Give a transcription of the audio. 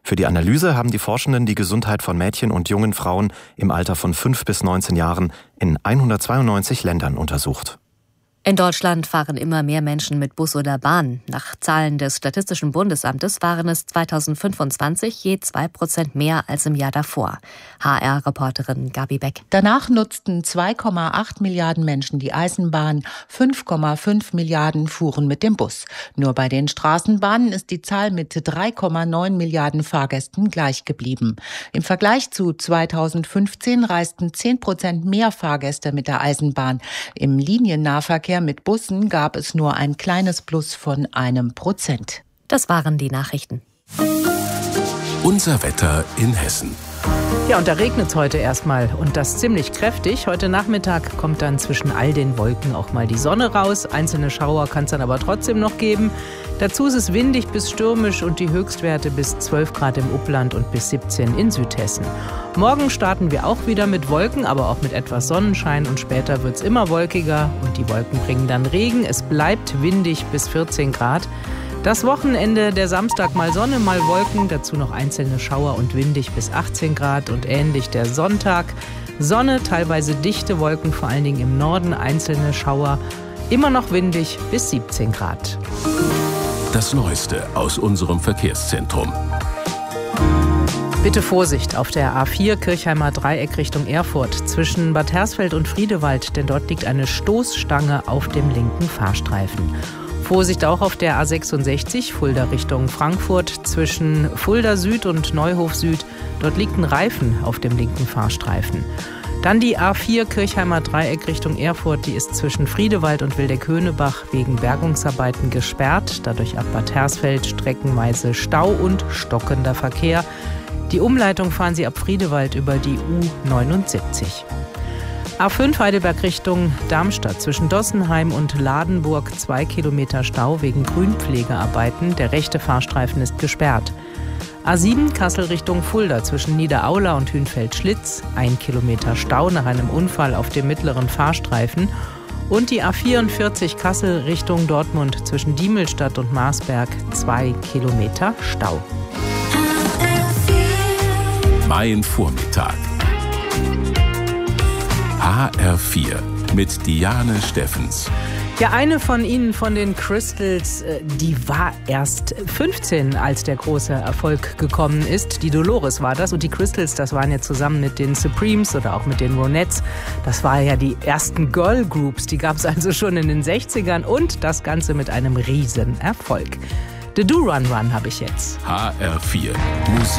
Für die Analyse haben die Forschenden die Gesundheit von Mädchen und jungen Frauen im Alter von 5 bis 19 Jahren in 192 Ländern untersucht. In Deutschland fahren immer mehr Menschen mit Bus oder Bahn. Nach Zahlen des Statistischen Bundesamtes waren es 2025 je 2% mehr als im Jahr davor. HR-Reporterin Gabi Beck. Danach nutzten 2,8 Milliarden Menschen die Eisenbahn, 5,5 Milliarden fuhren mit dem Bus. Nur bei den Straßenbahnen ist die Zahl mit 3,9 Milliarden Fahrgästen gleich geblieben. Im Vergleich zu 2015 reisten 10% mehr Fahrgäste mit der Eisenbahn. Im Liniennahverkehr mit Bussen gab es nur ein kleines Plus von 1%. Das waren die Nachrichten. Unser Wetter in Hessen. Ja, und da regnet es heute erstmal und das ziemlich kräftig. Heute Nachmittag kommt dann zwischen all den Wolken auch mal die Sonne raus. Einzelne Schauer kann es dann aber trotzdem noch geben. Dazu ist es windig bis stürmisch und die Höchstwerte bis 12 Grad im Upland und bis 17 in Südhessen. Morgen starten wir auch wieder mit Wolken, aber auch mit etwas Sonnenschein und später wird es immer wolkiger und die Wolken bringen dann Regen. Es bleibt windig bis 14 Grad. Das Wochenende, der Samstag mal Sonne, mal Wolken, dazu noch einzelne Schauer und windig bis 18 Grad und ähnlich der Sonntag. Sonne, teilweise dichte Wolken, vor allen Dingen im Norden, einzelne Schauer, immer noch windig bis 17 Grad. Das Neueste aus unserem Verkehrszentrum. Bitte Vorsicht auf der A4 Kirchheimer Dreieck Richtung Erfurt zwischen Bad Hersfeld und Friedewald, denn dort liegt eine Stoßstange auf dem linken Fahrstreifen. Vorsicht auch auf der A66 Fulda Richtung Frankfurt zwischen Fulda Süd und Neuhof Süd. Dort liegt ein Reifen auf dem linken Fahrstreifen. Dann die A4 Kirchheimer Dreieck Richtung Erfurt. Die ist zwischen Friedewald und Wildeck-Höhnebach wegen Bergungsarbeiten gesperrt. Dadurch ab Bad Hersfeld streckenweise Stau und stockender Verkehr. Die Umleitung fahren Sie ab Friedewald über die U79. A5 Heidelberg Richtung Darmstadt zwischen Dossenheim und Ladenburg 2 Kilometer Stau wegen Grünpflegearbeiten. Der rechte Fahrstreifen ist gesperrt. A7 Kassel Richtung Fulda zwischen Niederaula und Hünfeld-Schlitz 1 Kilometer Stau nach einem Unfall auf dem mittleren Fahrstreifen. Und die A44 Kassel Richtung Dortmund zwischen Diemelstadt und Marsberg 2 Kilometer Stau. Mein Vormittag. HR4 mit Diane Steffens. Ja, eine von Ihnen, von den Crystals, die war erst 15, als der große Erfolg gekommen ist. Die Dolores war das und die Crystals, das waren ja zusammen mit den Supremes oder auch mit den Ronettes. Das waren ja die ersten Girl Groups, die gab es also schon in den 60ern und das Ganze mit einem riesen Erfolg. The Do Run Run habe ich jetzt. HR4 Musik.